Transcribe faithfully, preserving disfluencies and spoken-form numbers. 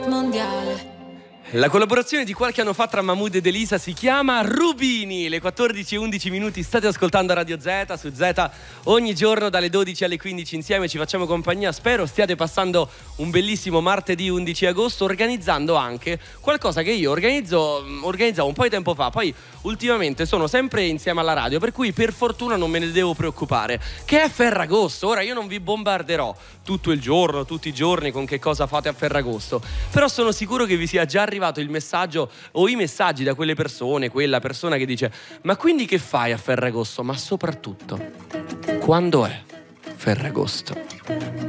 Mondiale. La collaborazione di qualche anno fa tra Mahmood ed Elisa si chiama Rubini. Le quattordici e undici minuti, state ascoltando Radio Z. Su Z ogni giorno dalle dodici alle quindici insieme ci facciamo compagnia. Spero stiate passando un bellissimo martedì undici agosto, organizzando anche qualcosa che io organizzo organizzavo un po' di tempo fa. Poi ultimamente sono sempre insieme alla radio, per cui per fortuna non me ne devo preoccupare, che è Ferragosto. Ora io non vi bombarderò tutto il giorno, tutti i giorni con che cosa fate a Ferragosto, però sono sicuro che vi sia già arrivato il messaggio o i messaggi da quelle persone, quella persona che dice: ma quindi che fai a Ferragosto? Ma soprattutto, quando è Ferragosto?